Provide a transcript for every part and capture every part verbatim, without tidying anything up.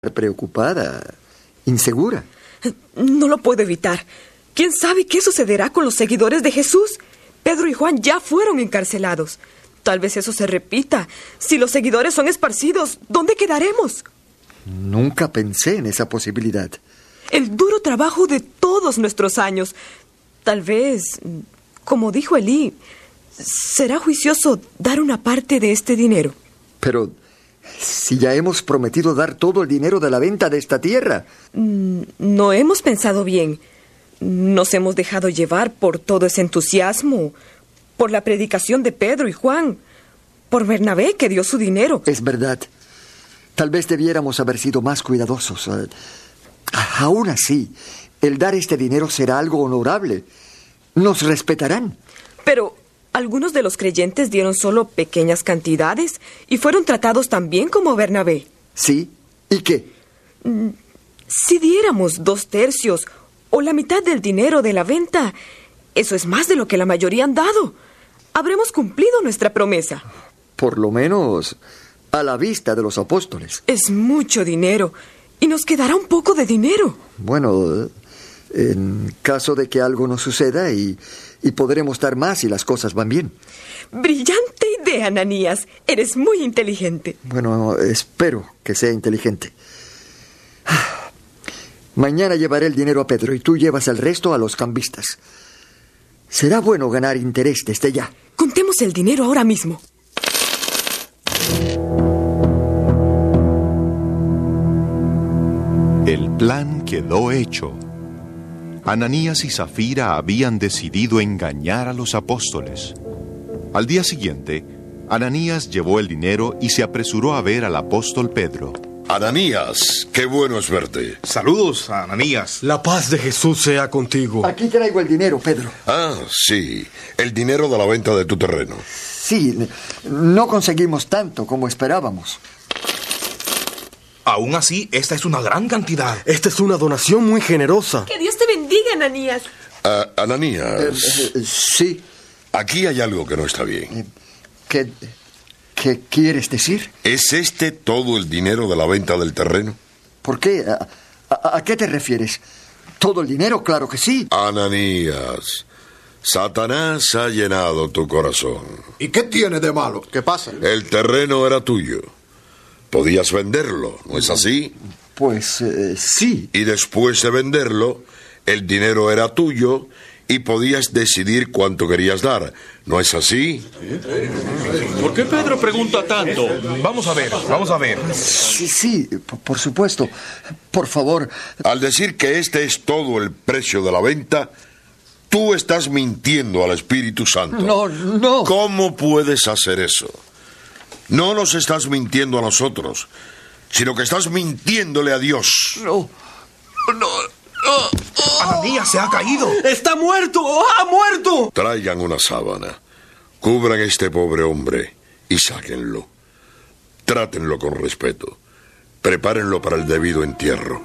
preocupada, insegura. No lo puedo evitar. ¿Quién sabe qué sucederá con los seguidores de Jesús? Pedro y Juan ya fueron encarcelados. Tal vez eso se repita. Si los seguidores son esparcidos, ¿dónde quedaremos? Nunca pensé en esa posibilidad. El duro trabajo de todos nuestros años. Tal vez, como dijo Elí, será juicioso dar una parte de este dinero. Pero si ya hemos prometido dar todo el dinero de la venta de esta tierra. No hemos pensado bien. Nos hemos dejado llevar por todo ese entusiasmo, por la predicación de Pedro y Juan, por Bernabé, que dio su dinero. Es verdad. Tal vez debiéramos haber sido más cuidadosos. Uh, aún así, el dar este dinero será algo honorable. Nos respetarán. Pero algunos de los creyentes dieron solo pequeñas cantidades y fueron tratados también como Bernabé. ¿Sí? ¿Y qué? Si diéramos dos tercios o la mitad del dinero de la venta, eso es más de lo que la mayoría han dado. Habremos cumplido nuestra promesa. Por lo menos a la vista de los apóstoles. Es mucho dinero y nos quedará un poco de dinero. Bueno, en caso de que algo nos suceda y, y podremos dar más si las cosas van bien. Brillante idea, Ananías. Eres muy inteligente. Bueno, espero que sea inteligente. Mañana llevaré el dinero a Pedro y tú llevas el resto a los cambistas. Será bueno ganar interés desde ya. Contemos el dinero ahora mismo. El plan quedó hecho. Ananías y Zafira habían decidido engañar a los apóstoles. Al día siguiente, Ananías llevó el dinero y se apresuró a ver al apóstol Pedro. Ananías, qué bueno es verte. Saludos, Ananías. La paz de Jesús sea contigo. Aquí traigo el dinero, Pedro. Ah, sí, el dinero de la venta de tu terreno. Sí, no conseguimos tanto como esperábamos. Aún así, esta es una gran cantidad. Esta es una donación muy generosa. Que Dios te bendiga, Ananías. Ah, Ananías. Eh, eh, sí. Aquí hay algo que no está bien. Eh, ¿Qué, ¿Qué quieres decir? ¿Es este todo el dinero de la venta del terreno? ¿Por qué? ¿A, a, a qué te refieres? ¿Todo el dinero? Claro que sí. Ananías, Satanás ha llenado tu corazón. ¿Y qué tiene de malo? ¿Qué pasa? El terreno era tuyo. Podías venderlo, ¿no es así? Pues eh, sí. Y después de venderlo, el dinero era tuyo y podías decidir cuánto querías dar, ¿no es así? ¿Por qué Pedro pregunta tanto? Vamos a ver, vamos a ver. Sí, sí, por supuesto. Por favor. Al decir que este es todo el precio de la venta, tú estás mintiendo al Espíritu Santo. No, no. ¿Cómo puedes hacer eso? No nos estás mintiendo a nosotros, sino que estás mintiéndole a Dios. No, no. Oh, oh. Ananías se ha caído. ¡Está muerto! ¡Ha muerto! Traigan una sábana, cubran a este pobre hombre y sáquenlo. Trátenlo con respeto. Prepárenlo para el debido entierro.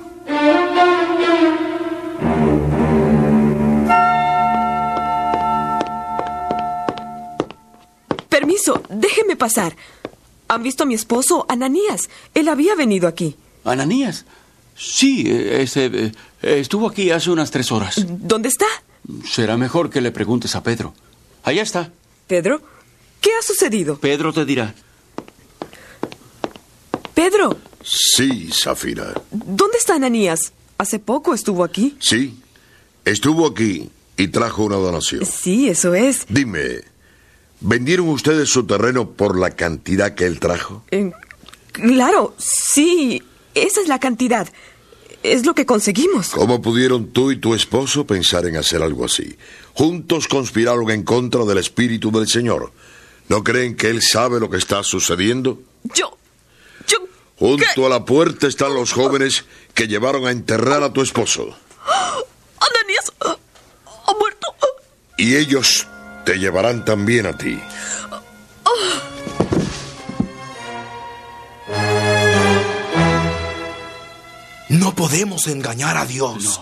Permiso, déjeme pasar. ¿Han visto a mi esposo, Ananías? Él había venido aquí. ¿Ananías? Sí, ese, eh, estuvo aquí hace unas tres horas. ¿Dónde está? Será mejor que le preguntes a Pedro. Allá está. ¿Pedro? ¿Qué ha sucedido? Pedro te dirá. Pedro. Sí, Zafira. ¿Dónde está Ananías? Hace poco estuvo aquí. Sí, estuvo aquí y trajo una donación. Sí, eso es. Dime, ¿vendieron ustedes su terreno por la cantidad que él trajo? Eh, claro, sí. Esa es la cantidad. Es lo que conseguimos. ¿Cómo pudieron tú y tu esposo pensar en hacer algo así? Juntos conspiraron en contra del Espíritu del Señor. ¿No creen que Él sabe lo que está sucediendo? Yo... yo... Junto ¿qué? a la puerta están los jóvenes que llevaron a enterrar a tu esposo. Ananías ha muerto. Y ellos te llevarán también a ti. No podemos engañar a Dios.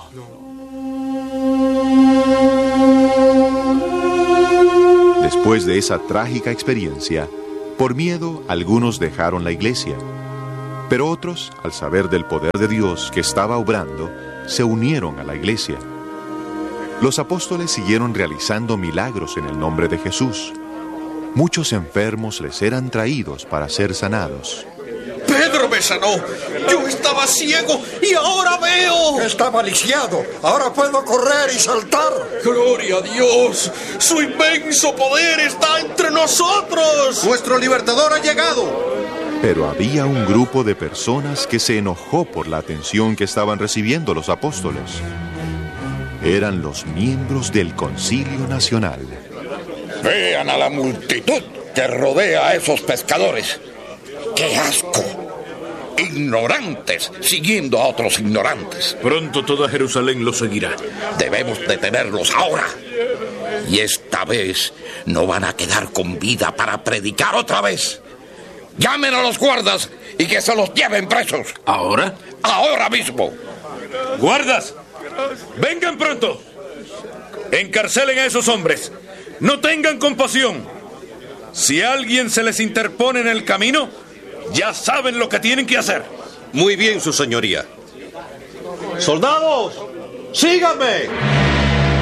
Después de esa trágica experiencia, por miedo, algunos dejaron la iglesia. Pero otros, al saber del poder de Dios que estaba obrando, se unieron a la iglesia. Los apóstoles siguieron realizando milagros en el nombre de Jesús. Muchos enfermos les eran traídos para ser sanados. Pedro me sanó. Yo estaba ciego y ahora veo. Estaba lisiado. Ahora puedo correr y saltar. Gloria a Dios. Su inmenso poder está entre nosotros. Nuestro libertador ha llegado. Pero había un grupo de personas que se enojó por la atención que estaban recibiendo los apóstoles. Eran los miembros del Concilio Nacional. Vean a la multitud que rodea a esos pescadores. ¡Qué asco! Ignorantes siguiendo a otros ignorantes. Pronto toda Jerusalén los seguirá. Debemos detenerlos ahora. Y esta vez no van a quedar con vida para predicar otra vez. Llamen a los guardas y que se los lleven presos. ¿Ahora? Ahora mismo. ¡Guardas! ¡Vengan pronto! Encarcelen a esos hombres. No tengan compasión. Si alguien se les interpone en el camino, ya saben lo que tienen que hacer. Muy bien, su señoría. ¡Soldados! ¡Síganme!